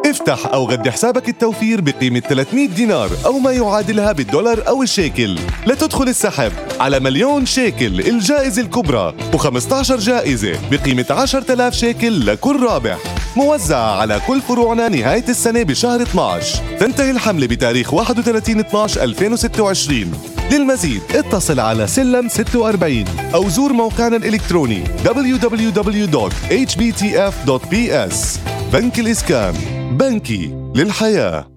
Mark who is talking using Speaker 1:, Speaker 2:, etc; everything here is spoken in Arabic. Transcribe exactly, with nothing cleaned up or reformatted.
Speaker 1: افتح أو غد حسابك التوفير بقيمة ثلاثمئة دينار أو ما يعادلها بالدولار أو الشيكل لتدخل السحب على مليون شيكل الجائزة الكبرى وخمسة عشر جائزة بقيمة عشرة آلاف شيكل لكل رابح، موزعة على كل فروعنا نهاية السنة بشهر اثني عشر. تنتهي الحملة بتاريخ واحد وثلاثين اثني عشر ألفين وستة وعشرين. للمزيد اتصل على سلم ستة وأربعين أو زور موقعنا الإلكتروني دبليو دبليو دبليو دوت إتش بي تي إف دوت بي إس. بنك الإسكان، بنكي للحياة.